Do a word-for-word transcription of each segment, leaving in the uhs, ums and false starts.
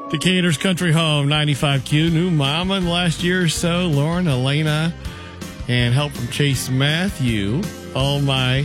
Decatur's Country Home, ninety-five Q. New mama in the last year or so, Lauren, Elena, and help from Chase Matthew. All my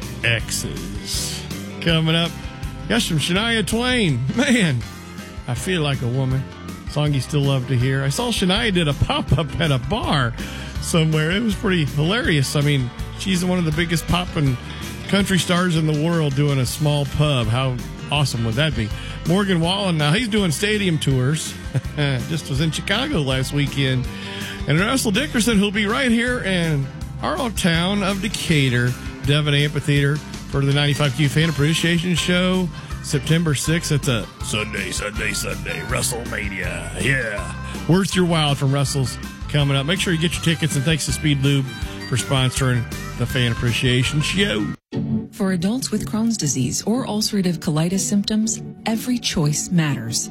exes. Coming up, got some Shania Twain. Man, I feel like a woman. Song you still love to hear. I saw Shania did a pop-up at a bar somewhere. It was pretty hilarious. I mean, she's one of the biggest pop and country stars in the world doing a small pub. How awesome would that be? Morgan Wallen, now he's doing stadium tours. Just was in Chicago last weekend. And Russell Dickerson, who'll be right here in our old town of Decatur, Devon Amphitheater, for the ninety-five Q Fan Appreciation Show, September sixth. It's a Sunday, Sunday, Sunday, WrestleMania. Yeah. Worth your while from Russell's coming up. Make sure you get your tickets, and thanks to Speed Lube for sponsoring the Fan Appreciation Show. For adults with Crohn's disease or ulcerative colitis symptoms, every choice matters.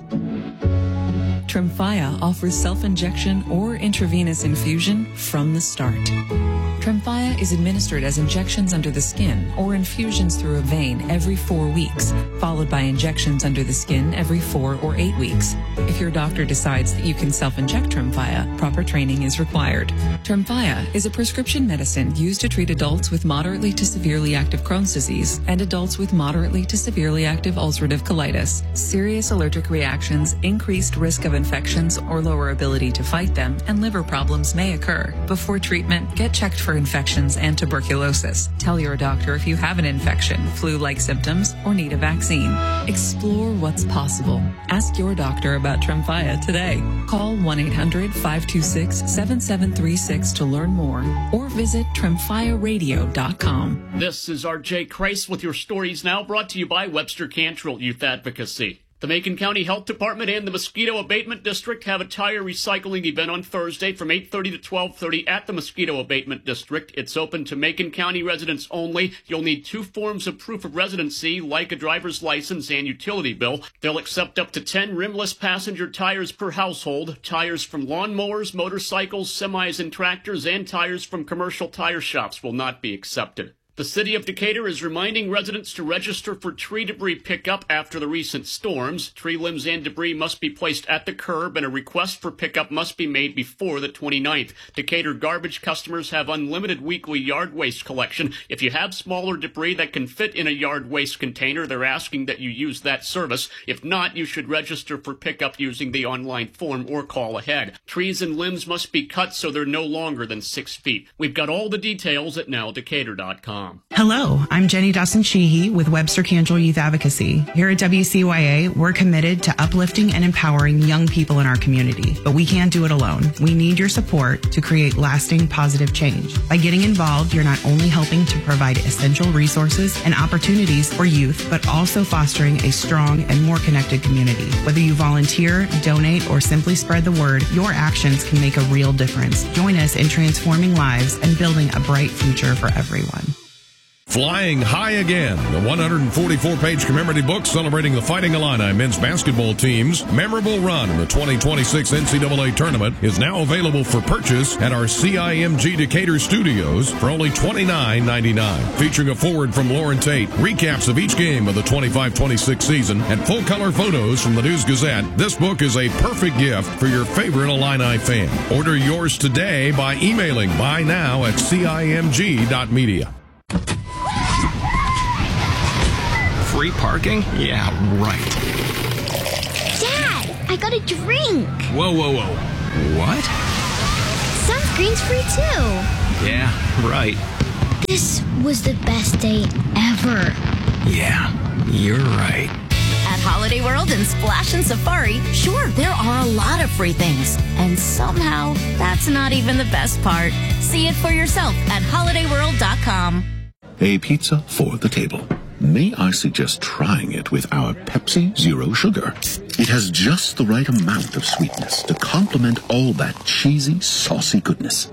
Tremfya offers self-injection or intravenous infusion from the start. Tremfya is administered as injections under the skin or infusions through a vein every four weeks, followed by injections under the skin every four or eight weeks. If your doctor decides that you can self-inject Tremfya, proper training is required. Tremfya is a prescription medicine used to treat adults with moderately to severely active Crohn's disease and adults with moderately to severely active ulcerative colitis. Serious allergic reactions, increased risk of infections or lower ability to fight them, and liver problems may occur. Before treatment, get checked for infections and tuberculosis. Tell your doctor if you have an infection, flu-like symptoms, or need a vaccine. Explore what's possible. Ask your doctor about Tremfya today. Call one eight hundred five two six seven seven three six to learn more, or visit tremfya radio dot com. This is R J Kreis with your stories now, brought to you by Webster Cantrell Youth Advocacy. The Macon County Health Department and the Mosquito Abatement District have a tire recycling event on Thursday from eight thirty to twelve thirty at the Mosquito Abatement District. It's open to Macon County residents only. You'll need two forms of proof of residency, like a driver's license and utility bill. They'll accept up to ten rimless passenger tires per household, tires from lawnmowers, motorcycles, semis, and tractors, and tires from commercial tire shops will not be accepted. The city of Decatur is reminding residents to register for tree debris pickup after the recent storms. Tree limbs and debris must be placed at the curb, and a request for pickup must be made before the twenty-ninth. Decatur garbage customers have unlimited weekly yard waste collection. If you have smaller debris that can fit in a yard waste container, they're asking that you use that service. If not, you should register for pickup using the online form or call ahead. Trees and limbs must be cut so they're no longer than six feet. We've got all the details at now decatur dot com. Hello, I'm Jenny Dawson-Sheehy with Webster Cantrell Youth Advocacy. Here at W C Y A, we're committed to uplifting and empowering young people in our community, but we can't do it alone. We need your support to create lasting positive change. By getting involved, you're not only helping to provide essential resources and opportunities for youth, but also fostering a strong and more connected community. Whether you volunteer, donate, or simply spread the word, your actions can make a real difference. Join us in transforming lives and building a bright future for everyone. Flying High Again, the one hundred forty-four page commemorative book celebrating the Fighting Illini men's basketball team's memorable run in the twenty twenty-six N C double A tournament, is now available for purchase at our C I M G Decatur studios for only twenty-nine ninety-nine. Featuring a foreword from Lauren Tate, recaps of each game of the twenty-five twenty-six season, and full-color photos from the News Gazette, this book is a perfect gift for your favorite Illini fan. Order yours today by emailing buy now at C I M G dot media. Free parking? Yeah, right. Dad, I got a drink. Whoa, whoa, whoa. What? Sunscreen's free too. Yeah, right. This was the best day ever. Yeah, you're right. At Holiday World and Splash and Safari, sure, there are a lot of free things. And somehow, that's not even the best part. See it for yourself at holiday world dot com. A pizza for the table. May I suggest trying it with our Pepsi Zero Sugar? It has just the right amount of sweetness to complement all that cheesy, saucy goodness.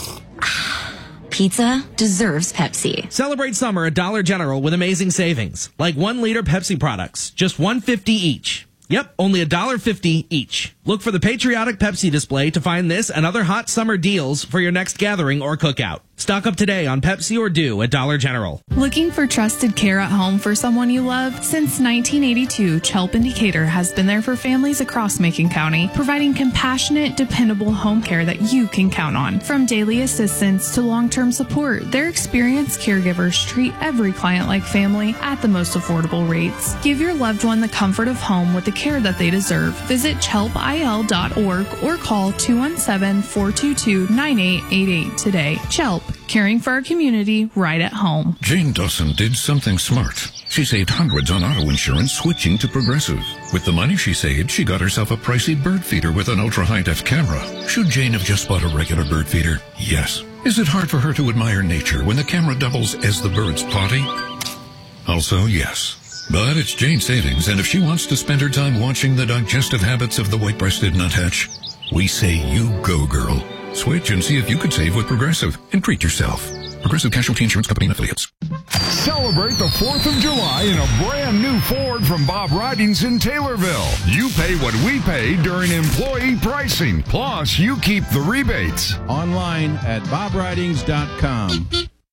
Pizza deserves Pepsi. Celebrate summer at Dollar General with amazing savings. Like one liter Pepsi products, just one dollar fifty each. Yep, only one dollar fifty each. Look for the patriotic Pepsi display to find this and other hot summer deals for your next gathering or cookout. Stock up today on Pepsi or Dew at Dollar General. Looking for trusted care at home for someone you love? Since nineteen eighty-two, Chelp and Decatur has been there for families across Macon County, providing compassionate, dependable home care that you can count on. From daily assistance to long-term support, their experienced caregivers treat every client like family at the most affordable rates. Give your loved one the comfort of home with the care that they deserve. Visit chelp I L dot org or call two one seven, four two two, nine eight eight eight today. Chelp, caring for our community right at home. Jane Dawson did something smart. She saved hundreds on auto insurance switching to Progressive. With the money she saved, she got herself a pricey bird feeder with an ultra-high-def camera. Should Jane have just bought a regular bird feeder? Yes. Is it hard for her to admire nature when the camera doubles as the bird's potty? Also, yes. But it's Jane's savings, and if she wants to spend her time watching the digestive habits of the white-breasted nuthatch, we say you go, girl. Switch and see if you could save with Progressive and treat yourself. Progressive Casualty Insurance Company and Affiliates. Celebrate the fourth of July in a brand new Ford from Bob Ridings in Taylorville. You pay what we pay during employee pricing. Plus, you keep the rebates. Online at bob ridings dot com.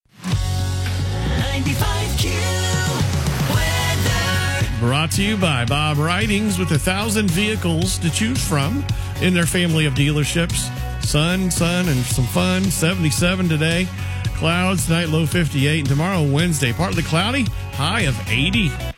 ninety-five Q weather. Brought to you by Bob Ridings with a thousand vehicles to choose from in their family of dealerships. Sun, sun, and some fun. seventy-seven today. Clouds tonight, low fifty-eight. And tomorrow, Wednesday, partly cloudy, high of eighty.